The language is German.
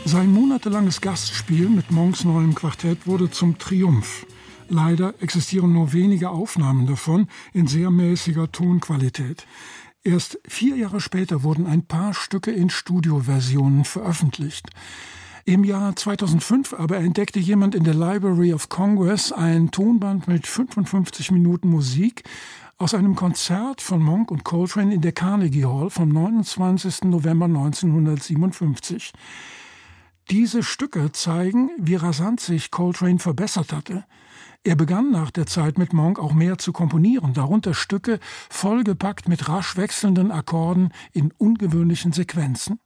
Sein monatelanges Gastspiel mit Monks neuem Quartett wurde zum Triumph. Leider existieren nur wenige Aufnahmen davon in sehr mäßiger Tonqualität. Erst 4 Jahre später wurden ein paar Stücke in Studioversionen veröffentlicht. Im Jahr 2005 aber entdeckte jemand in der Library of Congress ein Tonband mit 55 Minuten Musik aus einem Konzert von Monk und Coltrane in der Carnegie Hall vom 29. November 1957. Diese Stücke zeigen, wie rasant sich Coltrane verbessert hatte. Er begann nach der Zeit mit Monk auch mehr zu komponieren, darunter Stücke vollgepackt mit rasch wechselnden Akkorden in ungewöhnlichen Sequenzen.